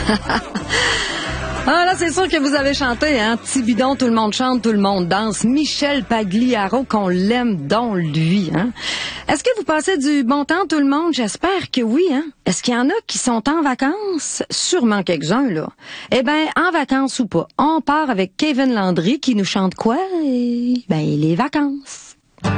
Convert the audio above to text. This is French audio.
Ah là, c'est sûr que vous avez chanté, hein? Petit bidon, tout le monde chante, tout le monde danse. Michel Pagliaro, qu'on l'aime donc lui, hein? Est-ce que vous passez du bon temps, tout le monde? J'espère que oui, hein? Est-ce qu'il y en a qui sont en vacances? Sûrement quelques-uns, là. Eh ben, en vacances ou pas, on part avec Kevin Landry qui nous chante quoi? Ben, les vacances.